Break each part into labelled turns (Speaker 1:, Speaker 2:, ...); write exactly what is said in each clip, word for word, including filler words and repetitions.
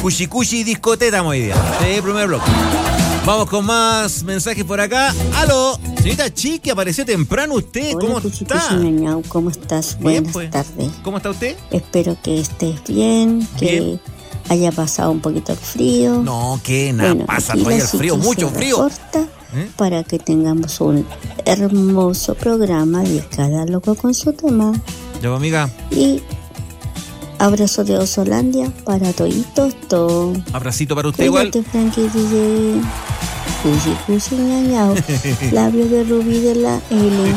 Speaker 1: Cuchicuchi discoteca hoy día. Sí, primer bloque. Vamos con más mensajes por acá. ¡Aló! Señorita Chiqui, apareció temprano usted.
Speaker 2: Hola,
Speaker 1: ¿Cómo
Speaker 2: Cuchi,
Speaker 1: está?
Speaker 2: Cuchi, ñañau, ¿cómo estás?
Speaker 1: Bien,
Speaker 2: Buenas
Speaker 1: pues.
Speaker 2: tardes.
Speaker 1: ¿Cómo está usted?
Speaker 2: Espero que estés bien, que
Speaker 1: Bien.
Speaker 2: haya pasado un poquito el frío.
Speaker 1: No, que nada,
Speaker 2: Bueno,
Speaker 1: pasa
Speaker 2: aquí
Speaker 1: todavía
Speaker 2: la
Speaker 1: el frío,
Speaker 2: Chiqui
Speaker 1: mucho
Speaker 2: se
Speaker 1: frío.
Speaker 2: reporta
Speaker 1: ¿Eh?
Speaker 2: para que tengamos un hermoso programa de cada loco con su tema.
Speaker 1: Ya, amiga.
Speaker 2: Y abrazo de Osolandia para toditos todos.
Speaker 1: Abracito para usted igual.
Speaker 2: Cuídate, Frankie D J. Cuchi, cuchi, ñañau. Labio de Rubí de la L.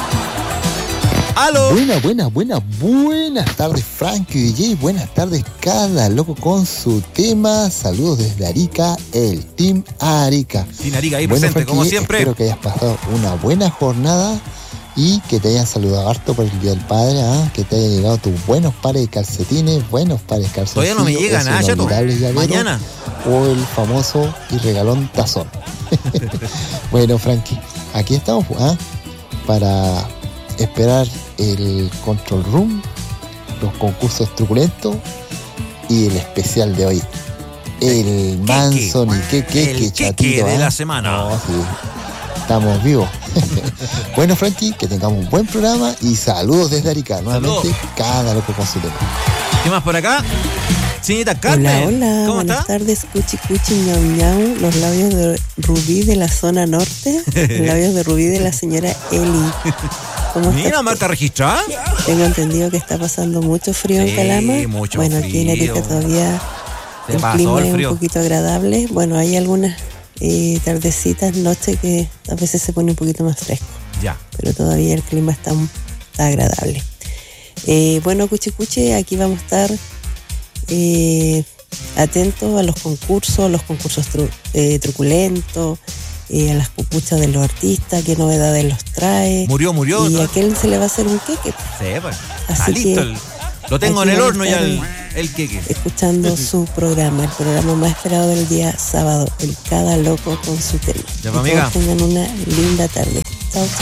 Speaker 1: ¡Aló!
Speaker 3: Buenas, buenas, buenas, buenas tardes, Frankie D J. Buenas tardes, cada loco con su tema. Saludos desde Arica, el Team Arica.
Speaker 1: Sin Arica ahí
Speaker 3: Bueno,
Speaker 1: presente,
Speaker 3: Frankie,
Speaker 1: como siempre.
Speaker 3: espero que hayas pasado una buena jornada y que te hayan saludado harto por el Día del Padre, ¿ah? Que te hayan llegado tus buenos pares de calcetines, buenos pares de calzoncillos.
Speaker 1: Todavía no me llega
Speaker 3: ese
Speaker 1: nada, chato.
Speaker 3: inolvidable llavero,
Speaker 1: Mañana.
Speaker 3: O el famoso y regalón tazón. Bueno, Frankie, aquí estamos, ¿ah? Para esperar el Control Room, los concursos truculentos y el especial de hoy. El Manson y que que
Speaker 1: El
Speaker 3: chatito,
Speaker 1: queque de
Speaker 3: ¿ah?
Speaker 1: la semana.
Speaker 3: No, sí, estamos vivos. Bueno, Frankie, que tengamos un buen programa y saludos desde Arica. Nuevamente,
Speaker 1: Saludos.
Speaker 3: cada loco con su tema.
Speaker 1: ¿Qué más por acá? Señorita Carmen.
Speaker 4: Hola, hola,
Speaker 1: ¿Cómo
Speaker 4: buenas
Speaker 1: está?
Speaker 4: tardes, Cuchi Cuchi, ñau ñau, los labios de Rubí de la zona norte, los labios de Rubí de la señora Eli. ¿Cómo
Speaker 1: Mira,
Speaker 4: estás?
Speaker 1: marca registrada.
Speaker 4: Tengo entendido que está pasando mucho frío
Speaker 1: Sí,
Speaker 4: en Calama.
Speaker 1: mucho
Speaker 4: bueno, aquí en
Speaker 1: frío.
Speaker 4: Arica todavía
Speaker 1: Se
Speaker 4: el
Speaker 1: pasó
Speaker 4: clima
Speaker 1: el
Speaker 4: es
Speaker 1: frío.
Speaker 4: un poquito agradable. Bueno, hay algunas eh, tardecitas, noches que a veces se pone un poquito más fresco,
Speaker 1: Ya.
Speaker 4: pero todavía el clima está, está agradable. Eh, bueno, Cuchi Cuchi, aquí vamos a estar eh, atentos a los concursos, a los concursos tru, eh, truculentos, eh, a las pupuchas de los artistas, qué novedades los trae.
Speaker 1: Murió, murió.
Speaker 4: Y
Speaker 1: ¿no?
Speaker 4: a aquel se le va a hacer un queque,
Speaker 1: Sí, pues.
Speaker 4: Así
Speaker 1: Está listo.
Speaker 4: que
Speaker 1: el- lo tengo en
Speaker 4: aquí
Speaker 1: el
Speaker 4: vamos
Speaker 1: horno
Speaker 4: a
Speaker 1: ya el,
Speaker 4: estar
Speaker 1: el queque.
Speaker 4: escuchando su programa, el programa más esperado del día sábado, el Cada Loco con su tema.
Speaker 1: Ya,
Speaker 4: Que
Speaker 1: amiga.
Speaker 4: todos tengan una linda tarde. Chao, chao.